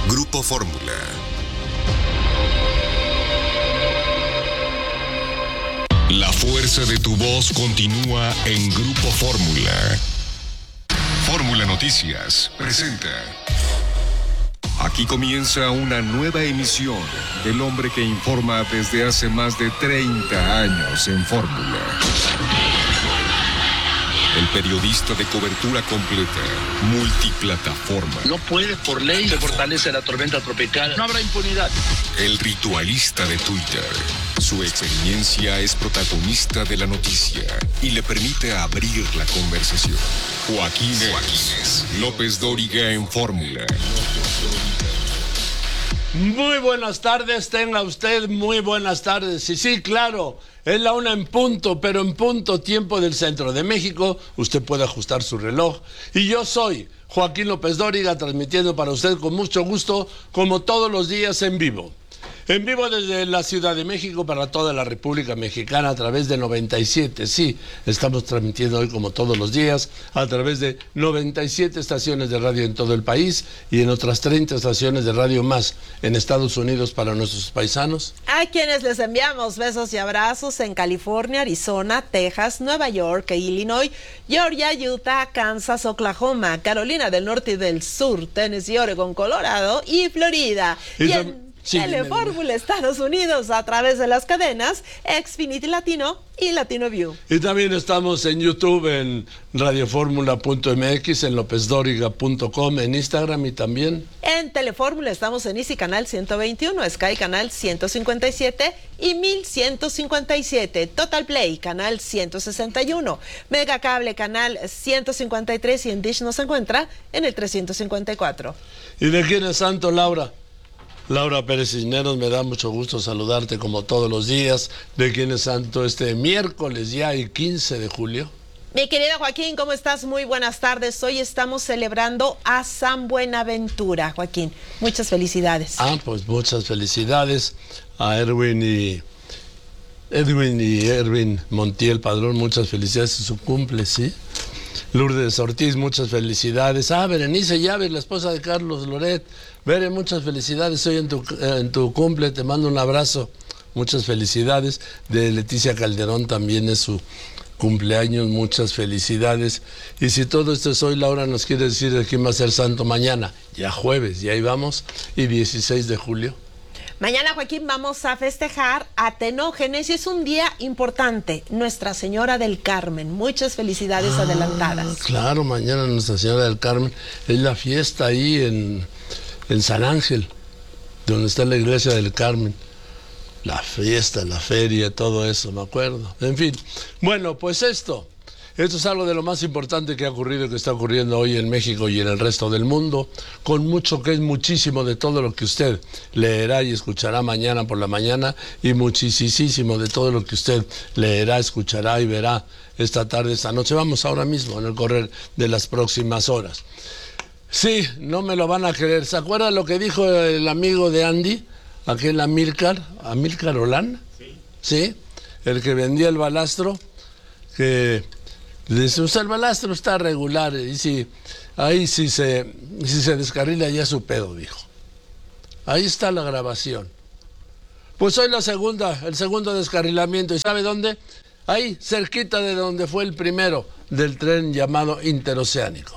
Grupo Fórmula. La fuerza de tu voz continúa en Grupo Fórmula. Fórmula Noticias presenta. Aquí comienza una nueva emisión del hombre que informa desde hace más de 30 años en Fórmula. El periodista de cobertura completa, multiplataforma. No puede, por ley, se fortalece la tormenta tropical. No habrá impunidad. El ritualista de Twitter. Su experiencia es protagonista de la noticia y le permite abrir la conversación. Joaquín López Dóriga en Fórmula. Muy buenas tardes, tenga usted muy buenas tardes. Y sí, claro, es la 1 en punto, pero en punto tiempo del centro de México. Usted puede ajustar su reloj. Y yo soy Joaquín López Dóriga, transmitiendo para usted con mucho gusto, como todos los días en vivo. En vivo desde la Ciudad de México para toda la República Mexicana a través de 97. Sí, estamos transmitiendo hoy como todos los días a través de 97 estaciones de radio en todo el país y en otras 30 estaciones de radio más en Estados Unidos para nuestros paisanos. A quienes les enviamos besos y abrazos en California, Arizona, Texas, Nueva York, Illinois, Georgia, Utah, Kansas, Oklahoma, Carolina del Norte y del Sur, Tennessee, Oregon, Colorado y Florida. Telefórmula Estados Unidos a través de las cadenas Xfinity Latino y Latino View. Y también estamos en YouTube, en radioformula.mx, en lopezdoriga.com, en Instagram y también en Telefórmula estamos en Easy Canal 121, Sky Canal 157 y 1157, Total Play Canal 161, Mega Cable Canal 153 y en Dish nos encuentra en el 354. ¿Y de quién es santo, Laura? Laura Pérez Cisneros, me da mucho gusto saludarte como todos los días. ¿De quién es santo este miércoles ya y 15 de julio? Mi querido Joaquín, ¿cómo estás? Muy buenas tardes. Hoy estamos celebrando a San Buenaventura, Joaquín. Muchas felicidades. Pues muchas felicidades a Erwin Montiel Padrón, muchas felicidades en su cumple, ¿sí? Lourdes Ortiz, muchas felicidades. Berenice Llaves, la esposa de Carlos Loret. Bere, muchas felicidades hoy en tu cumple, te mando un abrazo, muchas felicidades. De Leticia Calderón también es su cumpleaños, muchas felicidades. Y si todo esto es hoy, Laura nos quiere decir de quién va a ser santo mañana, ya jueves, y ahí vamos, y 16 de julio. Mañana, Joaquín, vamos a festejar a Tenógenes y es un día importante, Nuestra Señora del Carmen. Muchas felicidades adelantadas. Claro, mañana Nuestra Señora del Carmen es la fiesta ahí en San Ángel, donde está la iglesia del Carmen. La fiesta, la feria, todo eso, me acuerdo. En fin, bueno, pues esto es algo de lo más importante que ha ocurrido y que está ocurriendo hoy en México y en el resto del mundo, con mucho que es muchísimo de todo lo que usted leerá y escuchará mañana por la mañana y muchísimo de todo lo que usted leerá, escuchará y verá esta tarde, esta noche. Vamos ahora mismo en el correr de las próximas horas. Sí, no me lo van a creer. ¿Se acuerdan lo que dijo el amigo de Andy? Aquel Amílcar Olán. Sí, el que vendía el balastro, que dice, usted el balastro está regular, y si se descarrila ya su pedo, dijo. Ahí está la grabación. Pues hoy el segundo descarrilamiento, ¿y sabe dónde? Ahí, cerquita de donde fue el primero del tren llamado interoceánico.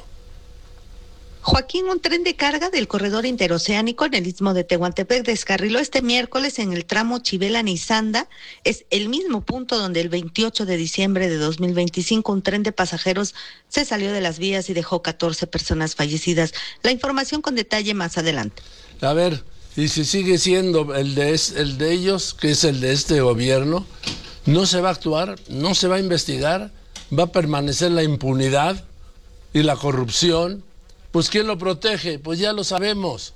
Joaquín, un tren de carga del corredor interoceánico en el istmo de Tehuantepec descarriló este miércoles en el tramo Chivela-Nizanda. Es el mismo punto donde el 28 de diciembre de 2025 un tren de pasajeros se salió de las vías y dejó 14 personas fallecidas. La información con detalle más adelante. A ver, y si sigue siendo el de ellos, que es el de este gobierno, no se va a actuar, no se va a investigar, va a permanecer la impunidad y la corrupción. Pues ¿quién lo protege? Pues ya lo sabemos.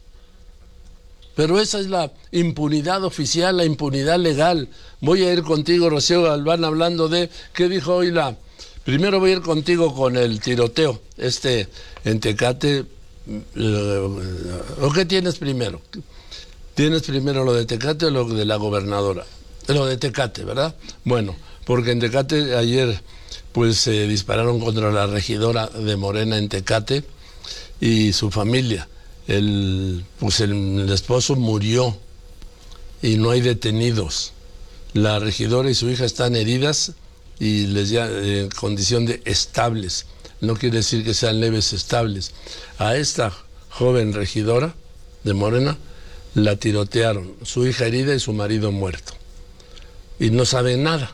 Pero esa es la impunidad oficial, la impunidad legal. Voy a ir contigo, Rocío Galván, hablando de qué dijo hoy Primero voy a ir contigo con el tiroteo, en Tecate. ¿O qué tienes primero? ¿Tienes primero lo de Tecate o lo de la gobernadora? Lo de Tecate, ¿verdad? Bueno, porque en Tecate ayer pues se dispararon contra la regidora de Morena en Tecate y su familia. el esposo murió y no hay detenidos. La regidora y su hija están heridas y les ya en condición de estables. No quiere decir que sean leves, estables. A esta joven regidora de Morena la tirotearon, su hija herida y su marido muerto. Y no saben nada,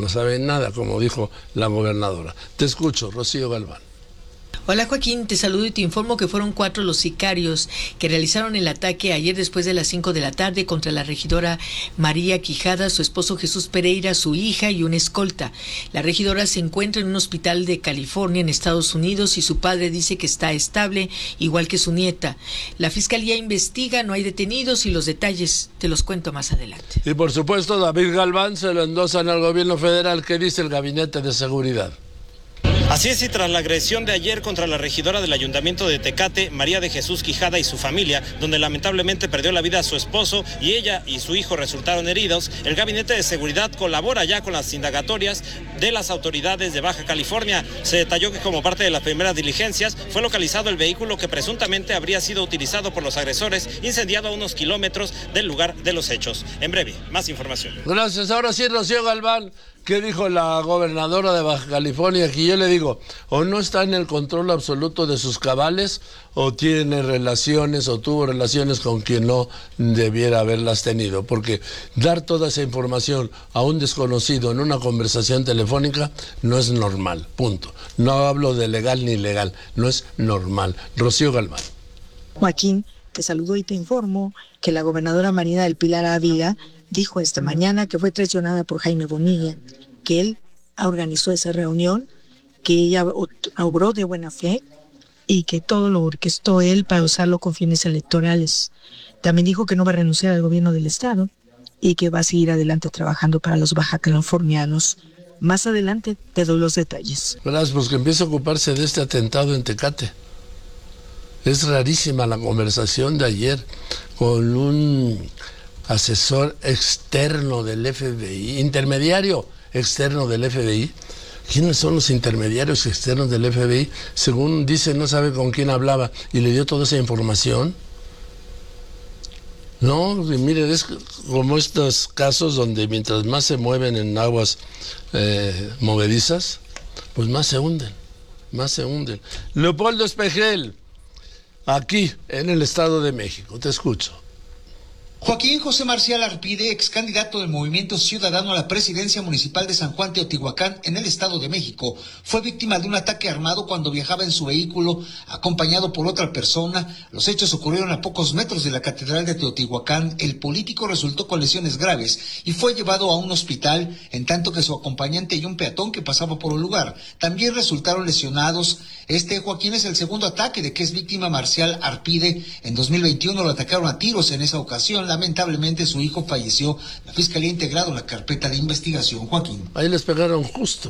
como dijo la gobernadora. Te escucho, Rocío Galván. Hola Joaquín, te saludo y te informo que fueron 4 los sicarios que realizaron el ataque ayer después de las 5 de la tarde contra la regidora María Quijada, su esposo Jesús Pereira, su hija y una escolta. La regidora se encuentra en un hospital de California en Estados Unidos y su padre dice que está estable, igual que su nieta. La fiscalía investiga, no hay detenidos y los detalles te los cuento más adelante. Y por supuesto David Galván se lo endosan al gobierno federal. ¿Qué dice el Gabinete de Seguridad? Así es, y tras la agresión de ayer contra la regidora del Ayuntamiento de Tecate, María de Jesús Quijada y su familia, donde lamentablemente perdió la vida a su esposo y ella y su hijo resultaron heridos, el Gabinete de Seguridad colabora ya con las indagatorias de las autoridades de Baja California. Se detalló que como parte de las primeras diligencias fue localizado el vehículo que presuntamente habría sido utilizado por los agresores, incendiado a unos kilómetros del lugar de los hechos. En breve, más información. Gracias. Ahora sí, Rocío Galván. ¿Qué dijo la gobernadora de Baja California? Aquí yo le digo, o no está en el control absoluto de sus cabales, o tiene relaciones, o tuvo relaciones con quien no debiera haberlas tenido. Porque dar toda esa información a un desconocido en una conversación telefónica no es normal, punto. No hablo de legal ni ilegal, no es normal. Rocío Galván. Joaquín, te saludo y te informo que la gobernadora Marina del Pilar Ávila dijo esta mañana que fue traicionada por Jaime Bonilla, que él organizó esa reunión, que ella obró de buena fe y que todo lo orquestó él para usarlo con fines electorales. También dijo que no va a renunciar al gobierno del estado y que va a seguir adelante trabajando para los baja californianos. Más adelante te doy los detalles. Gracias, pues que empiece a ocuparse de este atentado en Tecate. Es rarísima la conversación de ayer con un asesor externo del FBI, intermediario externo del FBI. ¿Quiénes son los intermediarios externos del FBI? Según dice, no sabe con quién hablaba y le dio toda esa información. No, mire, es como estos casos donde mientras más se mueven en aguas movedizas, pues más se hunden. Leopoldo Espejel, aquí en el Estado de México, te escucho. Joaquín José Marcial Arpide, ex candidato del Movimiento Ciudadano a la presidencia municipal de San Juan Teotihuacán en el Estado de México, fue víctima de un ataque armado cuando viajaba en su vehículo acompañado por otra persona. Los hechos ocurrieron a pocos metros de la Catedral de Teotihuacán. El político resultó con lesiones graves y fue llevado a un hospital, en tanto que su acompañante y un peatón que pasaba por el lugar también resultaron lesionados. Joaquín, es el segundo ataque de que es víctima Marcial Arpide. En 2021 lo atacaron a tiros en esa ocasión. Lamentablemente su hijo falleció. La Fiscalía ha integrado la carpeta de investigación. Joaquín. Ahí les pegaron justo.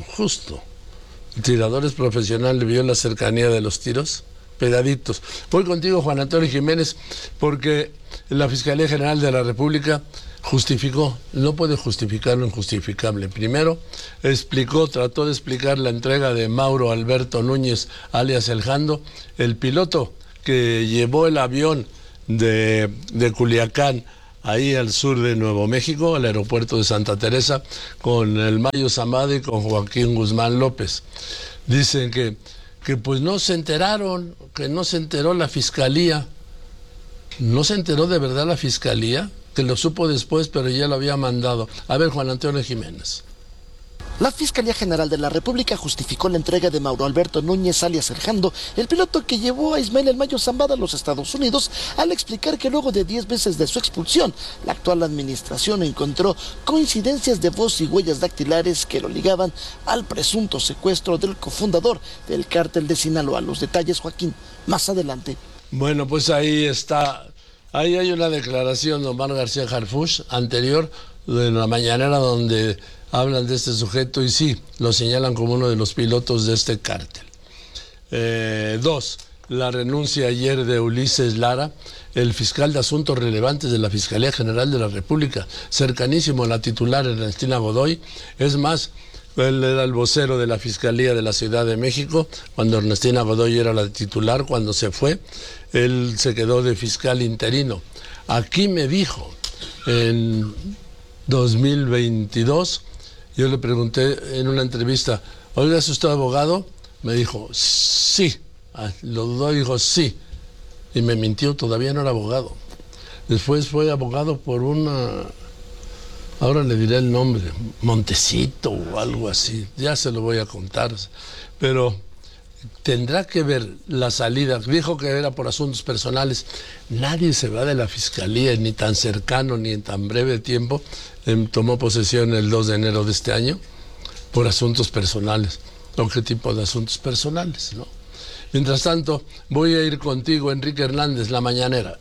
El tirador es profesional, vio la cercanía de los tiros, pegaditos. Voy contigo, Juan Antonio Jiménez, porque la Fiscalía General de la República justificó, no puede justificar lo injustificable. Primero, trató de explicar la entrega de Mauro Alberto Núñez, alias El Jando, el piloto que llevó el avión de Culiacán, ahí al sur de Nuevo México, al aeropuerto de Santa Teresa, con el Mayo Zambada y con Joaquín Guzmán López. Dicen que pues no se enteraron, que no se enteró la Fiscalía. ¿No se enteró de verdad la Fiscalía? Que lo supo después, pero ya lo había mandado. A ver, Juan Antonio Jiménez. La Fiscalía General de la República justificó la entrega de Mauro Alberto Núñez, alias El Jando, el piloto que llevó a Ismael El Mayo Zambada a los Estados Unidos, al explicar que luego de 10 meses de su expulsión, la actual administración encontró coincidencias de voz y huellas dactilares que lo ligaban al presunto secuestro del cofundador del cártel de Sinaloa. Los detalles, Joaquín, más adelante. Bueno, pues ahí está. Ahí hay una declaración de Omar García Harfuch anterior de la mañanera donde hablan de este sujeto y sí, lo señalan como uno de los pilotos de este cártel. 2. La renuncia ayer de Ulises Lara, el fiscal de asuntos relevantes de la Fiscalía General de la República, cercanísimo a la titular Ernestina Godoy. Es más, Él era el vocero de la Fiscalía de la Ciudad de México, cuando Ernestina Godoy era la titular. Cuando se fue, él se quedó de fiscal interino. Aquí me dijo, en 2022, yo le pregunté en una entrevista, oiga, ¿es usted abogado? Me dijo, sí. Lo dudó y dijo, sí. Y me mintió, todavía no era abogado. Después fue abogado por una... Ahora le diré el nombre, Montecito o algo así, ya se lo voy a contar, pero tendrá que ver la salida. Dijo que era por asuntos personales. Nadie se va de la Fiscalía ni tan cercano ni en tan breve tiempo. Tomó posesión el 2 de enero de este año por asuntos personales. ¿O qué tipo de asuntos personales, no? Mientras tanto, voy a ir contigo, Enrique Hernández, La Mañanera.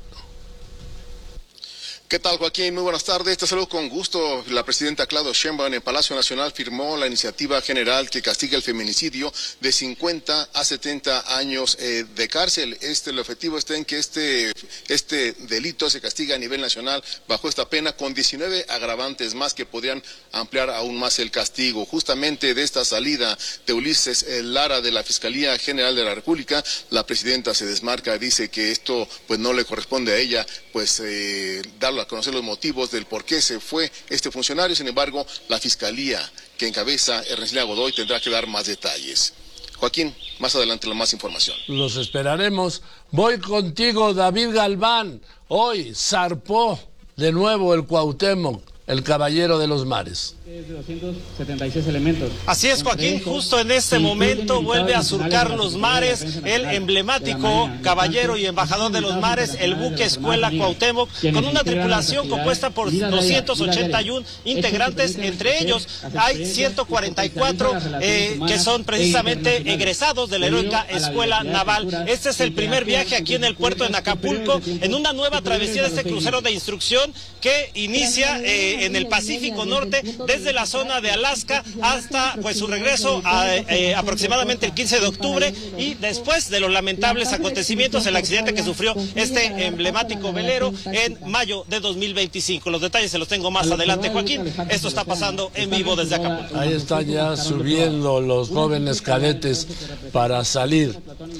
¿Qué tal, Joaquín? Muy buenas tardes. Te saludo con gusto. La presidenta Claudia Sheinbaum en Palacio Nacional firmó la iniciativa general que castiga el feminicidio de 50 a 70 años de cárcel. El objetivo está en que este delito se castiga a nivel nacional bajo esta pena con 19 agravantes más que podrían ampliar aún más el castigo. Justamente de esta salida de Ulises Lara de la Fiscalía General de la República, la presidenta se desmarca, dice que esto pues no le corresponde a ella, pues darlo a conocer los motivos del por qué se fue este funcionario. Sin embargo, la Fiscalía que encabeza Ernestina Godoy tendrá que dar más detalles. Joaquín, más adelante más información. Los esperaremos. Voy contigo, David Galván. Hoy zarpó de nuevo el Cuauhtémoc, el caballero de los mares. De 276 elementos. Así es, Joaquín, justo en este momento vuelve a surcar los mares el emblemático caballero y embajador de los mares, el buque Escuela Cuauhtémoc, con una tripulación compuesta por 281 integrantes. Entre ellos hay 144 que son precisamente egresados de la heroica Escuela Naval. Este es el primer viaje aquí en el puerto de Acapulco, en una nueva travesía de este crucero de instrucción que inicia en el Pacífico Norte, desde la zona de Alaska hasta pues su regreso aproximadamente el 15 de octubre, y después de los lamentables acontecimientos, el accidente que sufrió este emblemático velero en mayo de 2025. Los detalles se los tengo más adelante, Joaquín. Esto está pasando en vivo desde Acapulco. Ahí están ya subiendo los jóvenes cadetes para salir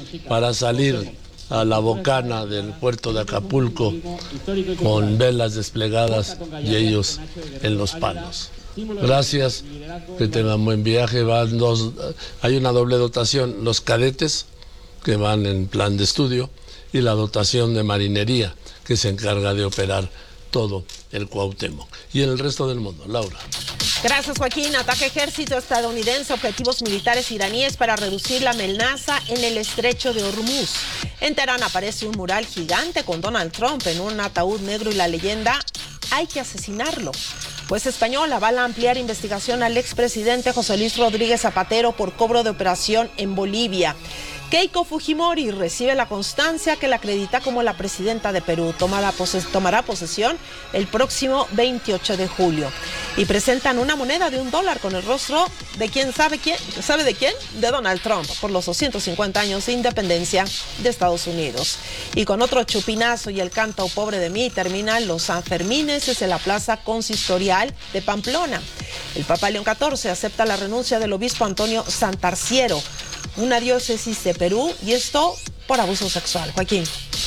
a la bocana del puerto de Acapulco con velas desplegadas y ellos en los palos. Gracias, que tengan buen viaje. Hay una doble dotación, los cadetes que van en plan de estudio y la dotación de marinería que se encarga de operar todo el Cuauhtémoc y en el resto del mundo. Laura. Gracias, Joaquín. Ataque ejército estadounidense, objetivos militares iraníes para reducir la amenaza en el estrecho de Hormuz. En Teherán aparece un mural gigante con Donald Trump en un ataúd negro y la leyenda: hay que asesinarlo. Juez español avala ampliar investigación al expresidente José Luis Rodríguez Zapatero por cobro de operación en Bolivia. Keiko Fujimori recibe la constancia que la acredita como la presidenta de Perú. Tomará posesión el próximo 28 de julio. Y presentan una moneda de $1 con el rostro de quién sabe quién, ¿sabe de quién? De Donald Trump, por los 250 años de independencia de Estados Unidos. Y con otro chupinazo y el canto Pobre de mí terminan los Sanfermines desde la plaza consistorial de Pamplona. El Papa León XIV acepta la renuncia del obispo Antonio Santarciero, una diócesis de Perú, y esto por abuso sexual. Joaquín.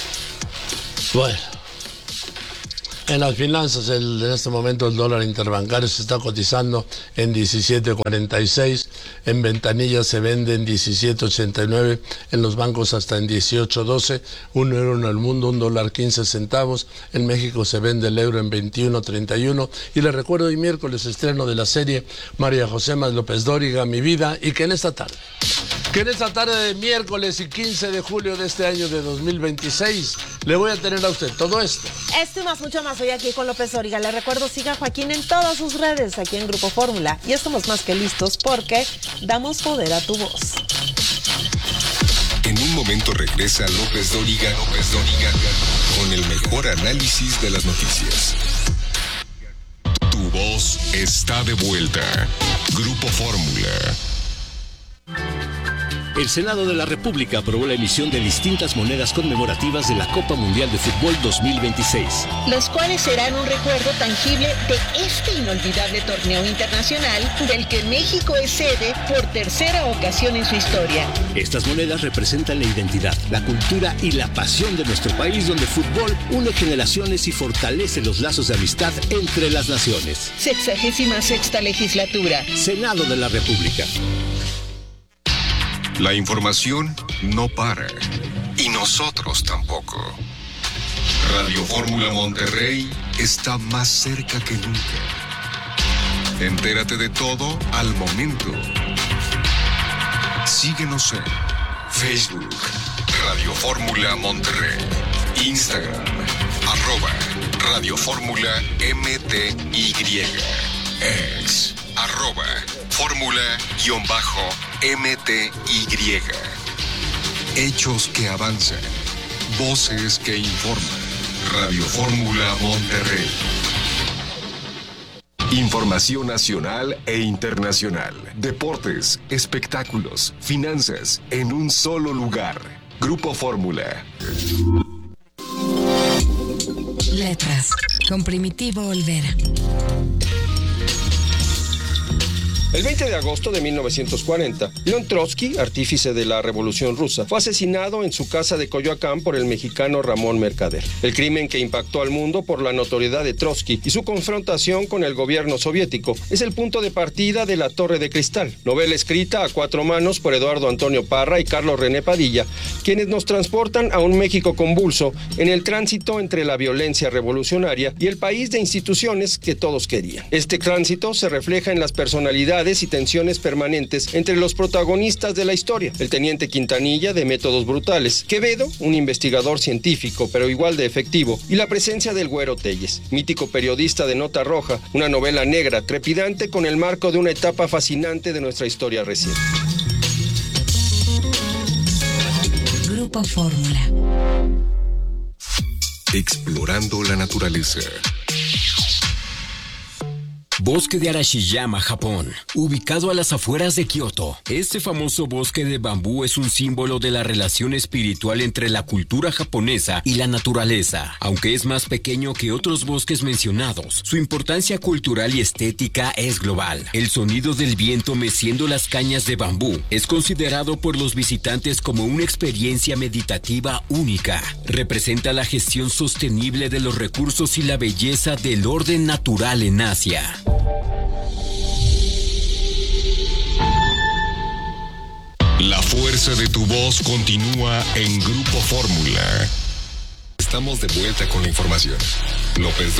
Bueno, en las finanzas, en este momento el dólar interbancario se está cotizando en 17.46, en ventanillas se vende en 17.89, en los bancos hasta en 18.12, un euro en el mundo, $1.15, en México se vende el euro en 21.31, y les recuerdo, hoy miércoles estreno de la serie María José Más López Dóriga, Mi Vida, y que en esta tarde de miércoles y 15 de julio de este año de 2026, le voy a tener a usted todo esto. Esto y más, mucho más, hoy aquí con López Dóriga. Le recuerdo, siga a Joaquín en todas sus redes, aquí en Grupo Fórmula. Y estamos más que listos porque damos poder a tu voz. En un momento regresa López Dóriga, con el mejor análisis de las noticias. Tu voz está de vuelta. Grupo Fórmula. El Senado de la República aprobó la emisión de distintas monedas conmemorativas de la Copa Mundial de Fútbol 2026. Los cuales serán un recuerdo tangible de este inolvidable torneo internacional del que México es sede por tercera ocasión en su historia. Estas monedas representan la identidad, la cultura y la pasión de nuestro país, donde el fútbol une generaciones y fortalece los lazos de amistad entre las naciones. 66ª legislatura. Senado de la República. La información no para. Y nosotros tampoco. Radio Fórmula Monterrey está más cerca que nunca. Entérate de todo al momento. Síguenos en Facebook, Radio Fórmula Monterrey, Instagram, @Radio Fórmula MTY, X, @Fórmula_MTY. Hechos que avanzan, voces que informan. Radio Fórmula Monterrey. Información nacional e internacional. Deportes, espectáculos, finanzas, en un solo lugar. Grupo Fórmula. Letras, con Primitivo Olvera. El 20 de agosto de 1940, León Trotsky, artífice de la Revolución Rusa, fue asesinado en su casa de Coyoacán por el mexicano Ramón Mercader. El crimen que impactó al mundo por la notoriedad de Trotsky y su confrontación con el gobierno soviético es el punto de partida de La Torre de Cristal, novela escrita a cuatro manos por Eduardo Antonio Parra y Carlos René Padilla, quienes nos transportan a un México convulso en el tránsito entre la violencia revolucionaria y el país de instituciones que todos querían. Este tránsito se refleja en las personalidades y tensiones permanentes entre los protagonistas de la historia: el teniente Quintanilla, de métodos brutales; Quevedo, un investigador científico pero igual de efectivo; y la presencia del Güero Telles, mítico periodista de Nota Roja, una novela negra trepidante con el marco de una etapa fascinante de nuestra historia reciente. Grupo Fórmula. Explorando la naturaleza. Bosque de Arashiyama, Japón, ubicado a las afueras de Kioto. Este famoso bosque de bambú es un símbolo de la relación espiritual entre la cultura japonesa y la naturaleza. Aunque es más pequeño que otros bosques mencionados, su importancia cultural y estética es global. El sonido del viento meciendo las cañas de bambú es considerado por los visitantes como una experiencia meditativa única. Representa la gestión sostenible de los recursos y la belleza del orden natural en Asia. La fuerza de tu voz continúa en Grupo Fórmula. Estamos de vuelta con la información. López